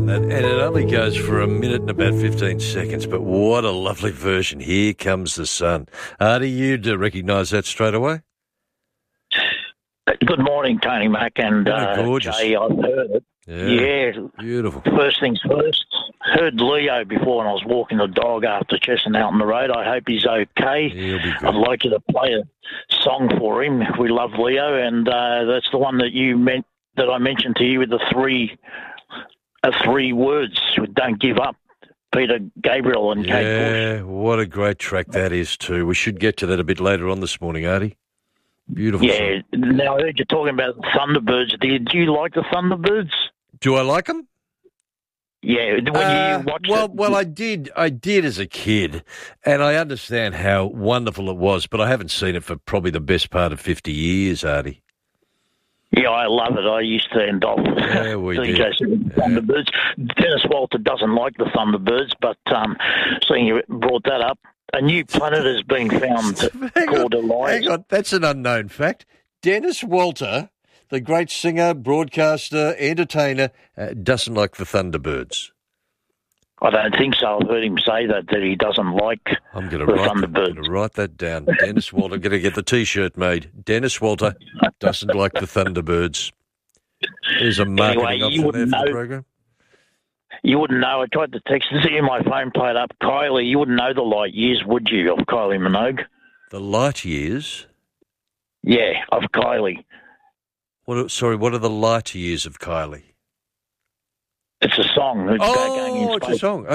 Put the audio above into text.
And it only goes for a minute and about 15 seconds, but what a lovely version. Here Comes the Sun. Artie, you'd recognise that straight away? Good morning, Tony Mac and gorgeous. Jay. I've heard it. Yeah. Beautiful. First things first, heard Leo before when I was walking the dog after chasing out on the road. I hope he's okay. He'll be good. I'd like you to play a song for him. We love Leo, and that's the one that I mentioned to you with the three words. Don't give up. Peter Gabriel and Kate Bush. Yeah, what a great track that is too. We should get to that a bit later on this morning, Artie. Beautiful. Yeah. Song. Now I heard you talking about the Thunderbirds. Did you like the Thunderbirds? Do I like them? Yeah. When you watched it. Well, I did as a kid, and I understand how wonderful it was, but I haven't seen it for probably the best part of 50 years, Artie. Yeah, I love it. I used to end off seeing Thunderbirds. Dennis Walter doesn't like the Thunderbirds, but seeing you brought that up, a new planet has been found called Elias. Hang on, that's an unknown fact. Dennis Walter, the great singer, broadcaster, entertainer, doesn't like the Thunderbirds. I don't think so. I've heard him say that he doesn't like the Thunderbirds. I'm going to write that down. Dennis Walter, I'm going to get the T-shirt made. Dennis Walter doesn't like the Thunderbirds. There's a marketing option there for the program. You wouldn't know. I tried to text to see my phone played up. Kylie, you wouldn't know the light years, would you, of Kylie Minogue? The light years? Yeah, of Kylie. What are the light years of Kylie? It's a song. It's a song.